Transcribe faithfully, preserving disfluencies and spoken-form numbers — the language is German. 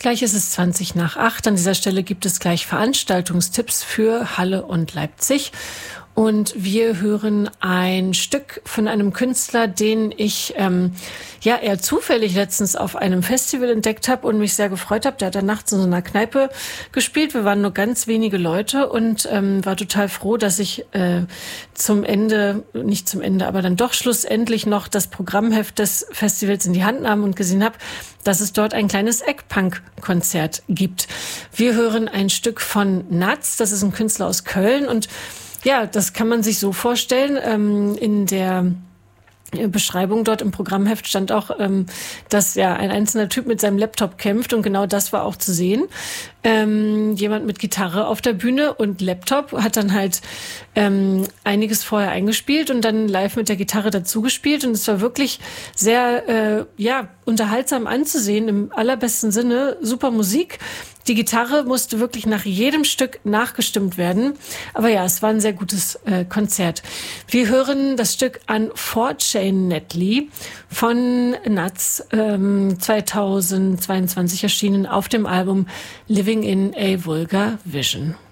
Gleich ist es zwanzig nach acht. An dieser Stelle gibt es gleich Veranstaltungstipps für Halle und Leipzig. Und wir hören ein Stück von einem Künstler, den ich ähm, ja eher zufällig letztens auf einem Festival entdeckt habe und mich sehr gefreut habe. Der hat dann nachts in so einer Kneipe gespielt. Wir waren nur ganz wenige Leute und ähm, war total froh, dass ich äh, zum Ende, nicht zum Ende, aber dann doch schlussendlich noch das Programmheft des Festivals in die Hand nahm und gesehen habe, dass es dort ein kleines Eggpunk-Konzert gibt. Wir hören ein Stück von Natz, das ist ein Künstler aus Köln und ja, das kann man sich so vorstellen. Ähm, in der Beschreibung dort im Programmheft stand auch, ähm, dass ja ein einzelner Typ mit seinem Laptop kämpft und genau das war auch zu sehen. Ähm, jemand mit Gitarre auf der Bühne und Laptop hat dann halt ähm, einiges vorher eingespielt und dann live mit der Gitarre dazu gespielt und es war wirklich sehr äh, ja unterhaltsam anzusehen, im allerbesten Sinne, super Musik. Die Gitarre musste wirklich nach jedem Stück nachgestimmt werden. Aber ja, es war ein sehr gutes äh, Konzert. Wir hören das Stück Unfortunately von Natz, ähm, zweitausendzweiundzwanzig erschienen auf dem Album Living in a Vulgar Vision.